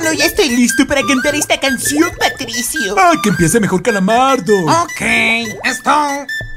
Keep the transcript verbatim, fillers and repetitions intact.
Bueno, ya estoy listo para cantar esta canción, Patricio. ¡Ah, que empiece mejor Calamardo! Ok, esto